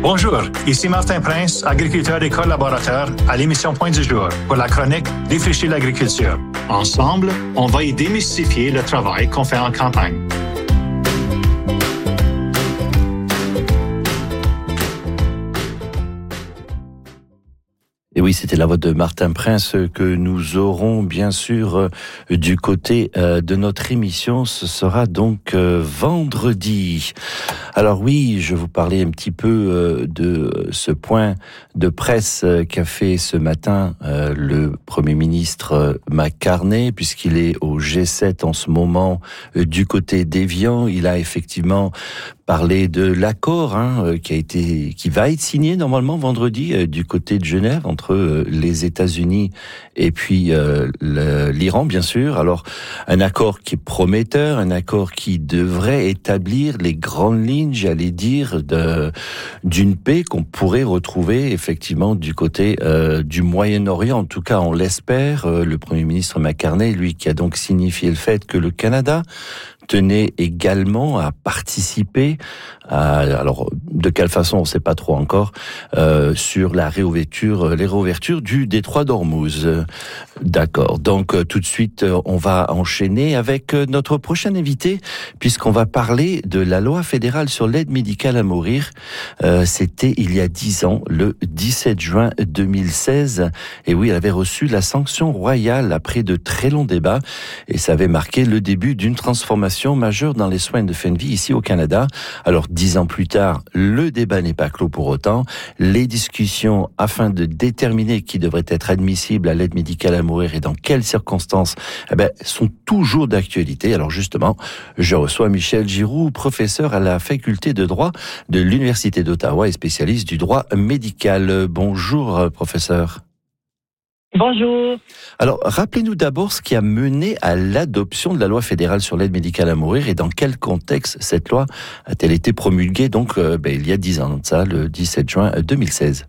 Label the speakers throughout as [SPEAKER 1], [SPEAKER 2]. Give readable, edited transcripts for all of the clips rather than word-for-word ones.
[SPEAKER 1] Bonjour, ici Martin Prince, agriculteur et collaborateur à l'émission Point du jour pour la chronique Défricher l'agriculture. Ensemble, on va y démystifier le travail qu'on fait en campagne.
[SPEAKER 2] Et oui, c'était la voix de Martin Prince que nous aurons bien sûr du côté de notre émission. Ce sera donc vendredi. Alors oui, je vous parlais un petit peu de ce point de presse qu'a fait ce matin le Premier ministre Mac-Carney, puisqu'il est au G7 en ce moment du côté d'Évian. Il a effectivement parlé de l'accord qui va être signé normalement vendredi du côté de Genève entre les États-Unis et puis l'Iran, bien sûr. Alors, un accord qui est prometteur, un accord qui devrait établir les grandes lignes, j'allais dire, d'une paix qu'on pourrait retrouver effectivement du côté du Moyen-Orient. En tout cas, on l'espère. Le Premier ministre Mac-Carney, lui, qui a donc signifié le fait que le Canada tenait également à participer alors de quelle façon on ne sait pas trop encore sur les réouvertures du détroit d'Ormuz. D'accord. Donc tout de suite on va enchaîner avec notre prochain invité, puisqu'on va parler de la loi fédérale sur l'aide médicale à mourir. C'était il y a 10 ans, le 17 juin 2016. Et oui, elle avait reçu la sanction royale après de très longs débats, et ça avait marqué le début d'une transformation majeure dans les soins de fin de vie ici au Canada. Alors 10 ans plus tard, le débat n'est pas clos pour autant. Les discussions afin de déterminer qui devrait être admissible à l'aide médicale à mourir et dans quelles circonstances sont toujours d'actualité. Alors justement, je reçois Michel Giroux, professeur à la faculté de droit de l'Université d'Ottawa et spécialiste du droit médical. Bonjour professeur.
[SPEAKER 3] Bonjour.
[SPEAKER 2] Alors, rappelez-nous d'abord ce qui a mené à l'adoption de la loi fédérale sur l'aide médicale à mourir et dans quel contexte cette loi a-t-elle été promulguée donc il y a 10 ans de ça, le 17 juin 2016.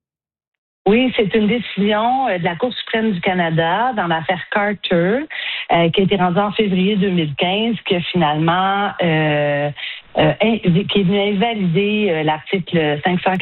[SPEAKER 3] Oui, c'est une décision de la Cour suprême du Canada dans l'affaire Carter qui a été rendue en février 2015, qui a finalement qui est venu invalider l'article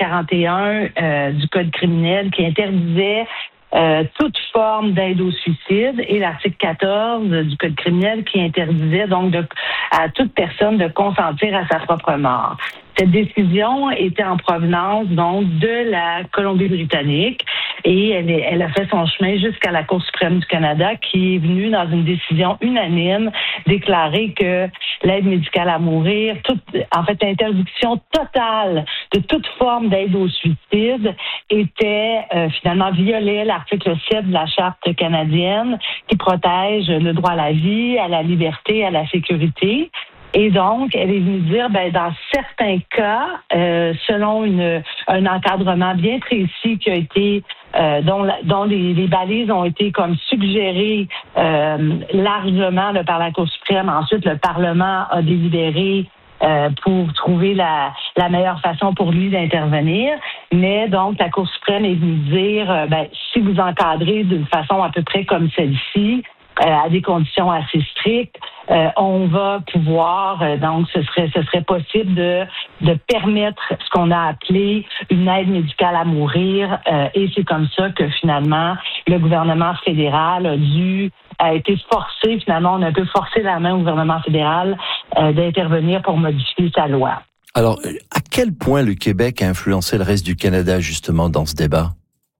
[SPEAKER 3] 541 du Code criminel qui interdisait toute forme d'aide au suicide, et l'article 14 du Code criminel qui interdisait donc à toute personne de consentir à sa propre mort. Cette décision était en provenance donc de la Colombie-Britannique et elle a fait son chemin jusqu'à la Cour suprême du Canada, qui est venue dans une décision unanime déclarer que l'aide médicale à mourir, l'interdiction totale de toute forme d'aide au suicide était finalement violait l'article 7 de la Charte canadienne qui protège le droit à la vie, à la liberté, à la sécurité. Et donc, elle est venue dire, dans certains cas, selon un encadrement bien précis qui a été, dont les balises ont été comme suggérées largement par la Cour suprême. Ensuite, le Parlement a délibéré pour trouver la meilleure façon pour lui d'intervenir. Mais donc, la Cour suprême est venue dire, si vous encadrez d'une façon à peu près comme celle-ci, à des conditions assez strictes, on va pouvoir, donc ce serait possible de permettre ce qu'on a appelé une aide médicale à mourir, et c'est comme ça que finalement le gouvernement fédéral a été forcé, finalement on a un peu forcé la main au gouvernement fédéral d'intervenir pour modifier sa loi.
[SPEAKER 2] Alors, à quel point le Québec a influencé le reste du Canada justement dans ce débat?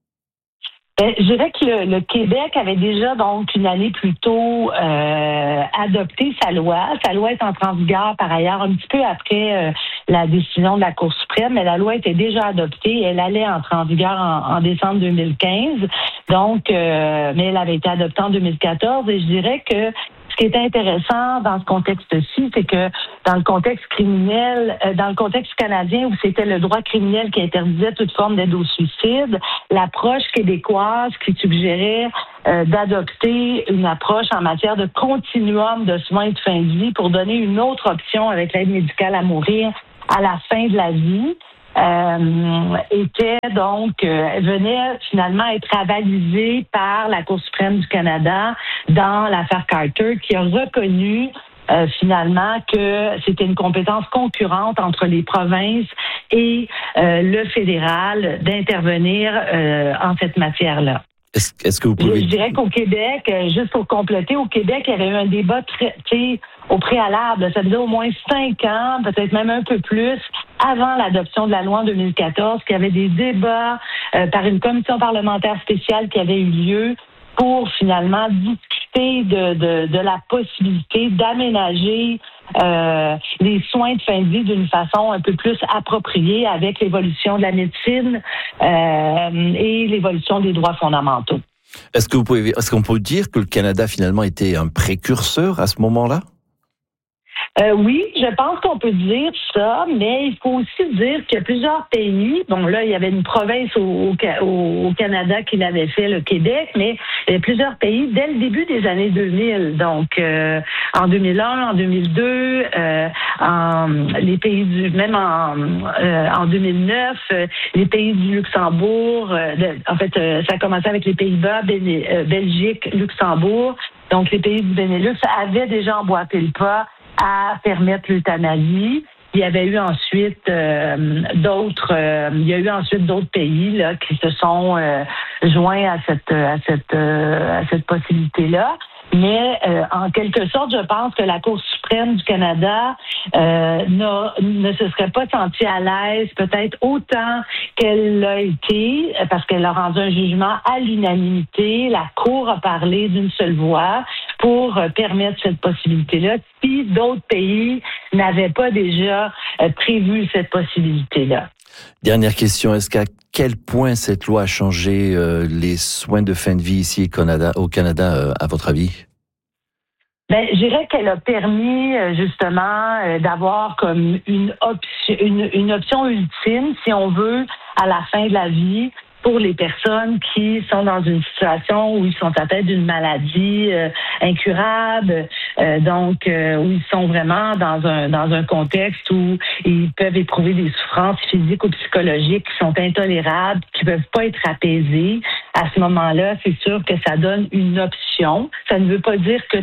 [SPEAKER 3] Je dirais que le Québec avait déjà donc une année plus tôt adopté sa loi. Sa loi est entrée en vigueur par ailleurs un petit peu après la décision de la Cour suprême, mais la loi était déjà adoptée et elle allait entrer en vigueur en décembre 2015. Donc, mais elle avait été adoptée en 2014 et je dirais que ce qui est intéressant dans ce contexte-ci, c'est que dans le contexte criminel, dans le contexte canadien où c'était le droit criminel qui interdisait toute forme d'aide au suicide, l'approche québécoise qui suggérait d'adopter une approche en matière de continuum de soins de fin de vie pour donner une autre option avec l'aide médicale à mourir à la fin de la vie, venait finalement être avalisée par la Cour suprême du Canada dans l'affaire Carter, qui a reconnu finalement que c'était une compétence concurrente entre les provinces et le fédéral d'intervenir en cette matière-là.
[SPEAKER 2] Est-ce que vous pouvez...
[SPEAKER 3] Je dirais qu'au Québec, juste pour compléter, au Québec, il y avait eu un débat au préalable. Ça faisait au moins 5 ans, peut-être même un peu plus, avant l'adoption de la loi en 2014, qu'il y avait des débats par une commission parlementaire spéciale qui avait eu lieu pour finalement discuter de la possibilité d'aménager les soins de fin de vie d'une façon un peu plus appropriée avec l'évolution de la médecine et l'évolution des droits fondamentaux.
[SPEAKER 2] Est-ce qu'on peut dire que le Canada finalement était un précurseur à ce moment-là?
[SPEAKER 3] Oui, je pense qu'on peut dire ça, mais il faut aussi dire qu'il y a plusieurs pays. Bon, là, il y avait une province au Canada qui l'avait fait, le Québec, mais il y a plusieurs pays dès le début des années 2000. Donc, en 2001, en 2002, en 2009, les pays du Luxembourg. Ça a commencé avec les Pays-Bas, Belgique, Luxembourg. Donc, les pays du Benelux avaient déjà emboîté le pas à permettre l'euthanasie. Il y avait eu ensuite d'autres pays là qui se sont joints à cette possibilité-là. Mais en quelque sorte, je pense que la Cour suprême du Canada ne se serait pas sentie à l'aise, peut-être autant qu'elle l'a été, parce qu'elle a rendu un jugement à l'unanimité. La Cour a parlé d'une seule voix pour permettre cette possibilité-là, si d'autres pays n'avaient pas déjà prévu cette possibilité-là.
[SPEAKER 2] Dernière question, est-ce qu'à quel point cette loi a changé les soins de fin de vie ici au Canada, à votre avis?
[SPEAKER 3] Je dirais qu'elle a permis justement d'avoir comme une option ultime, si on veut, à la fin de la vie, pour les personnes qui sont dans une situation où ils sont atteints d'une maladie incurable, où ils sont vraiment dans un contexte où ils peuvent éprouver des souffrances physiques ou psychologiques qui sont intolérables, qui peuvent pas être apaisées. À ce moment-là, c'est sûr que ça donne une option. Ça ne veut pas dire que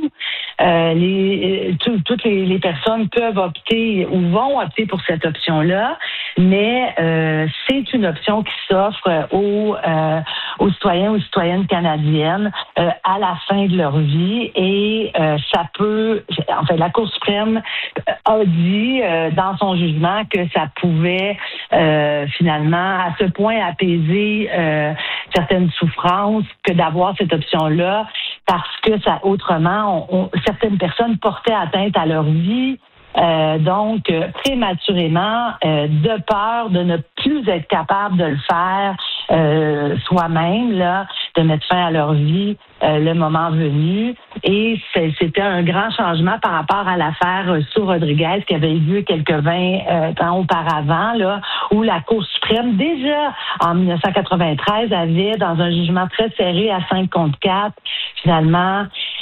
[SPEAKER 3] toutes les personnes peuvent opter ou vont opter pour cette option-là, mais c'est une option qui s'offre aux citoyens, aux citoyennes canadiennes à la fin de leur vie, et la Cour suprême a dit dans son jugement que ça pouvait finalement à ce point apaiser certaines souffrances que d'avoir cette option-là, parce que autrement, certaines personnes portaient atteinte à leur vie. Prématurément, de peur de ne plus être capable de le faire soi-même, là, de mettre fin à leur vie le moment venu. Et c'était un grand changement par rapport à l'affaire Sceaux-Rodriguez qui avait eu lieu quelques 20 ans auparavant, là, où la Cour suprême, déjà en 1993, avait, dans un jugement très serré à 5-4, finalement,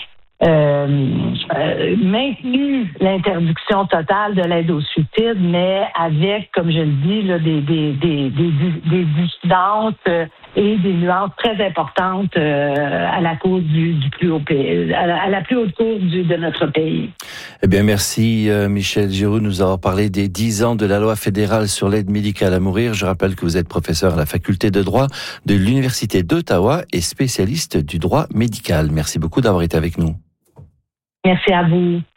[SPEAKER 3] maintenu l'interdiction totale de l'aide au suicide, mais avec, comme je le dis, là, des dissidences et des nuances très importantes à la cour à la plus haute cour de notre pays.
[SPEAKER 2] Eh bien, merci Michèle Giroux de nous avoir parlé des 10 ans de la loi fédérale sur l'aide médicale à mourir. Je rappelle que vous êtes professeur à la faculté de droit de l'Université d'Ottawa et spécialiste du droit médical. Merci beaucoup d'avoir été avec nous.
[SPEAKER 3] Merci à vous.